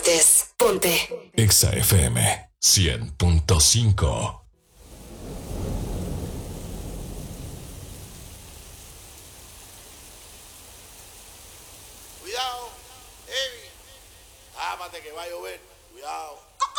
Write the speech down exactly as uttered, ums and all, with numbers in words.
partes. Ponte Exa F M cien punto cinco. Cuidado, Evi. Tápate que va a llover. Cuidado.